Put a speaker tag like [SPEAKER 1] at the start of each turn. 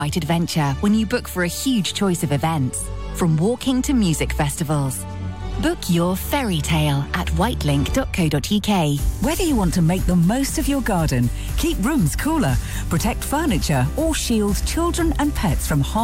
[SPEAKER 1] adventure when you book for a huge choice of events, from walking to music festivals. Book your fairy tale at whitelink.co.uk.
[SPEAKER 2] Whether you want to make the most of your garden, keep rooms cooler, protect furniture, or shield children and pets from harm